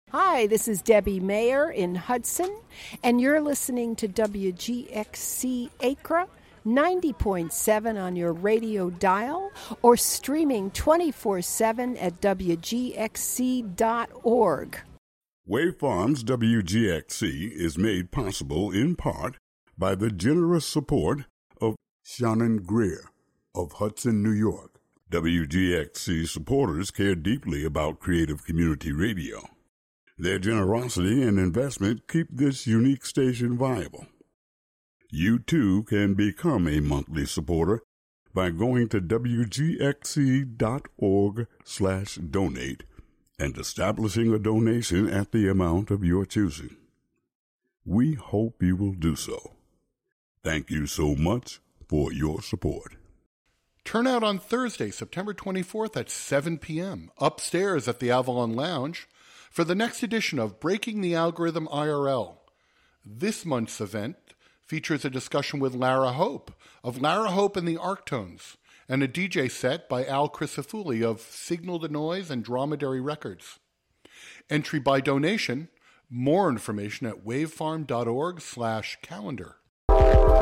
Hi, this is Debbie Mayer in Hudson, and you're listening to WGXC Acra 90.7 on your radio dial or streaming 24/7 at WGXC.org. Wave Farms WGXC is made possible in part by the generous support of Shannon Greer of Hudson, New York. WGXC supporters care deeply about creative community radio. Their generosity and investment keep this unique station viable. You too can become a monthly supporter by going to WGXC.org/donate and establishing a donation at the amount of your choosing. We hope you will do so. Thank you so much for your support. Turn out on Thursday, September 24th at 7 p.m. upstairs at the Avalon Lounge for the next edition of Breaking the Algorithm IRL. This month's event features a discussion with Lara Hope of Lara Hope and the Arctones and a DJ set by Al Crisafulli of Signal the Noise and Dromedary Records. Entry by donation. More information at wavefarm.org/calendar.